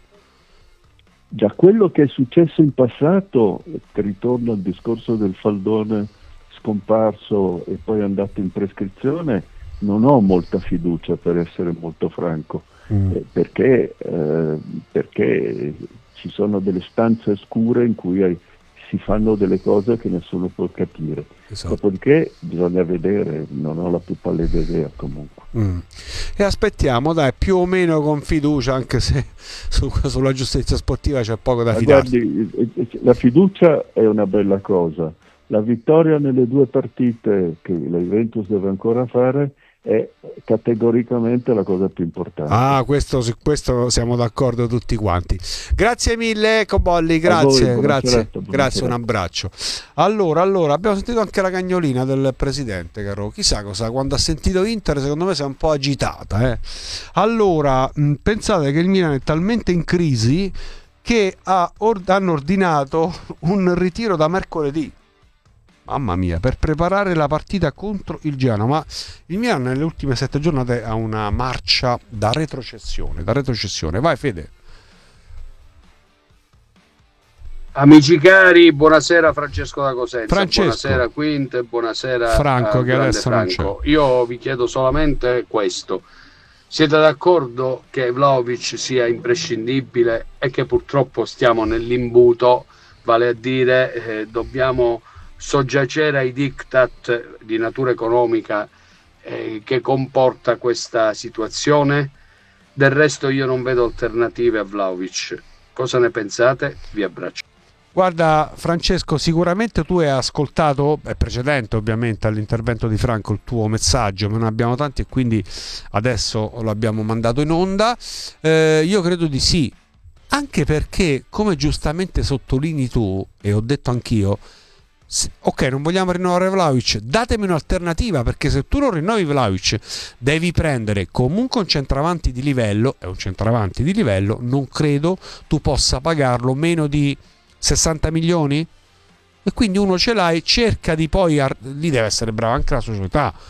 Già quello che è successo in passato, ritorno al discorso del faldone scomparso e poi andato in prescrizione, non ho molta fiducia, per essere molto franco, mm. eh, perché, eh, perché ci sono delle stanze scure in cui hai, si fanno delle cose che nessuno può capire. Esatto. Dopodiché bisogna vedere, non ho la più pallida idea comunque. Mm. E aspettiamo, dai, più o meno con fiducia, anche se su, sulla giustizia sportiva c'è poco da fidarsi. Guardi, la fiducia è una bella cosa. La vittoria nelle due partite che la Juventus deve ancora fare è categoricamente la cosa più importante. Ah, questo, su questo siamo d'accordo tutti quanti. Grazie mille Cobolli, grazie, voi, grazie, serata, grazie, serata. Un abbraccio. Allora, allora, abbiamo sentito anche la cagnolina del presidente, caro. Chissà cosa, quando ha sentito Inter, secondo me si è un po' agitata. Eh. Allora, mh, pensate che il Milan è talmente in crisi che ha or- hanno ordinato un ritiro da mercoledì. Mamma mia, per preparare la partita contro il Genoa. Ma il Milan nelle ultime sette giornate ha una marcia da retrocessione, da retrocessione. Vai Fede. Amici cari, buonasera Francesco da Cosenza, Francesco. Buonasera Quint, buonasera Franco, che adesso Franco. Non c'è. Io vi chiedo solamente questo: siete d'accordo che Vlahovic sia imprescindibile e che purtroppo stiamo nell'imbuto, vale a dire eh, dobbiamo soggiacere ai diktat di natura economica eh, che comporta questa situazione? Del resto io non vedo alternative a Vlahovic. Cosa ne pensate? Vi abbraccio. Guarda Francesco, sicuramente tu hai ascoltato, è precedente ovviamente all'intervento di Franco, il tuo messaggio, ma ne abbiamo tanti e quindi adesso l'abbiamo mandato in onda. Eh, io credo di sì, anche perché, come giustamente sottolinei tu, e ho detto anch'io, ok, non vogliamo rinnovare Vlahovic, datemi un'alternativa, perché se tu non rinnovi Vlahovic devi prendere comunque un centravanti di livello, e un centravanti di livello non credo tu possa pagarlo meno di sessanta milioni, e quindi uno ce l'hai, cerca di poi, lì deve essere brava anche la società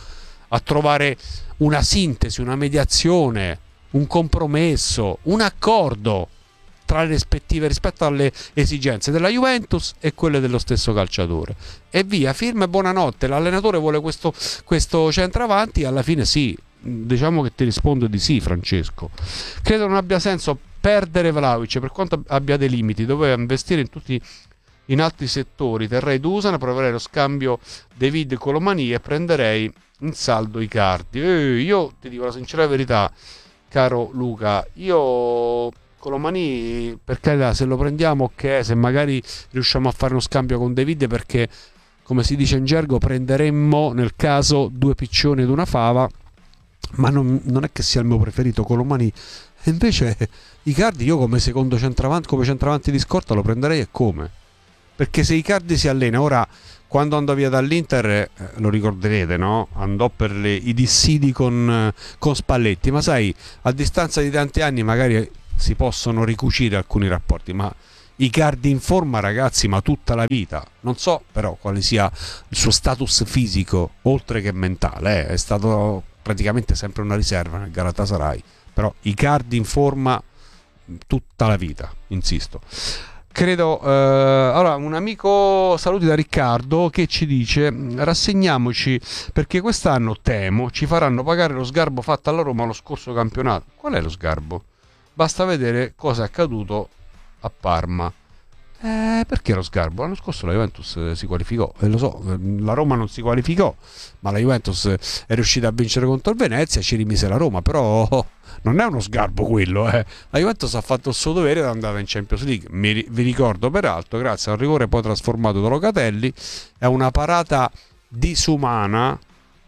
a trovare una sintesi, una mediazione, un compromesso, un accordo tra le rispettive rispetto alle esigenze della Juventus e quelle dello stesso calciatore, e via, firma e buonanotte. L'allenatore vuole questo, questo centravanti, alla fine sì, diciamo che ti rispondo di sì, Francesco. Credo non abbia senso perdere Vlahovic, per quanto abbia dei limiti, doveva investire in tutti in altri settori. Terrei Dusan, proverei lo scambio David Colomani e prenderei in saldo Icardi. Eh, io ti dico la sincera verità, caro Luca, io Colomani, per carità, se lo prendiamo ok, se magari riusciamo a fare uno scambio con David, perché come si dice in gergo prenderemmo nel caso due piccioni ed una fava, ma non, non è che sia il mio preferito Colomani. E invece Icardi io come secondo centravanti, come centravanti di scorta lo prenderei, e come? Perché se Icardi si allena ora, quando andò via dall'Inter, eh, lo ricorderete, no? Andò per le, i dissidi con, con Spalletti, ma sai, a distanza di tanti anni magari si possono ricucire alcuni rapporti, ma Icardi in forma, ragazzi, ma tutta la vita. Non so però quale sia il suo status fisico, oltre che mentale, eh. È stato praticamente sempre una riserva nel Galatasaray, però Icardi in forma tutta la vita, insisto. Credo, eh, allora un amico, saluti da Riccardo, che ci dice: rassegniamoci perché quest'anno temo ci faranno pagare lo sgarbo fatto alla Roma lo scorso campionato. Qual è lo sgarbo? Basta vedere cosa è accaduto a Parma. Eh, perché lo sgarbo? L'anno scorso la Juventus si qualificò, e lo so, la Roma non si qualificò, ma la Juventus è riuscita a vincere contro il Venezia, ci rimise la Roma, però non è uno sgarbo quello, eh. La Juventus ha fatto il suo dovere ed è andata in Champions League. Mi, vi ricordo peraltro, grazie al rigore poi trasformato da Locatelli, è una parata disumana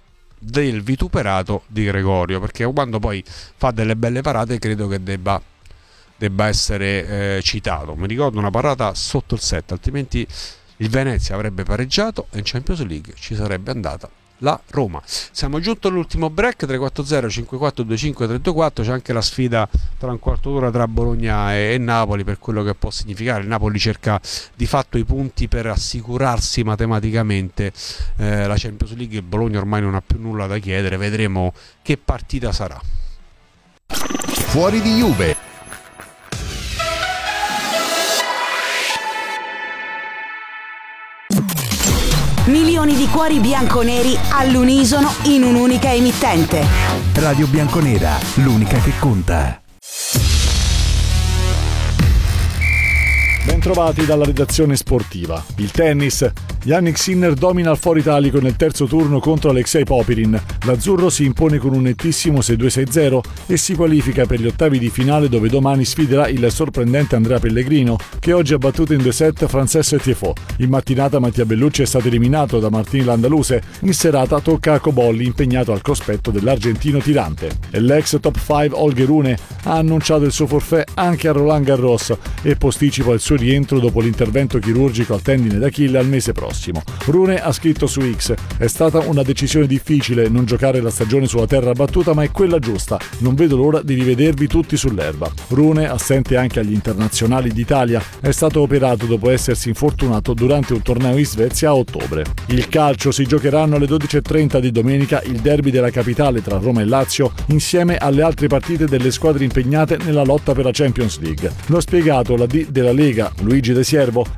del vituperato di Gregorio, perché quando poi fa delle belle parate credo che debba debba essere eh, citato. Mi ricordo una parata sotto il set, altrimenti il Venezia avrebbe pareggiato e in Champions League ci sarebbe andata la Roma. Siamo giunti all'ultimo break. Tre quattro zero cinque quattro due cinque tre due quattro. C'è anche la sfida tra un quarto d'ora tra Bologna e, e Napoli, per quello che può significare. Il Napoli cerca di fatto i punti per assicurarsi matematicamente eh, la Champions League. Il Bologna ormai non ha più nulla da chiedere, vedremo che partita sarà. Fuori di Juve. Milioni di cuori bianconeri all'unisono in un'unica emittente. Radio Bianconera, l'unica che conta. Bentrovati dalla redazione sportiva. Il tennis. Jannik Sinner domina il Foro Italico nel terzo turno contro Alexei Popirin. L'azzurro si impone con un nettissimo sei due sei zero e si qualifica per gli ottavi di finale, dove domani sfiderà il sorprendente Andrea Pellegrino, che oggi ha battuto in due set Francesco Tiafoe. In mattinata Mattia Bellucci è stato eliminato da Martin Landaluse. In serata tocca a Cobolli, impegnato al cospetto dell'argentino tirante. E l'ex top cinque Holger Rune ha annunciato il suo forfait anche a Roland Garros e posticipa il suo rientro dopo l'intervento chirurgico al tendine d'Achille al mese prossimo. Rune ha scritto su X: è stata una decisione difficile non giocare la stagione sulla terra battuta, ma è quella giusta. Non vedo l'ora di rivedervi tutti sull'erba. Rune, assente anche agli internazionali d'Italia, è stato operato dopo essersi infortunato durante un torneo in Svezia a ottobre. Il calcio: si giocheranno alle dodici e trenta di domenica il derby della capitale tra Roma e Lazio, insieme alle altre partite delle squadre impegnate nella lotta per la Champions League. Lo ha spiegato la D della Lega, Luigi De Siervo,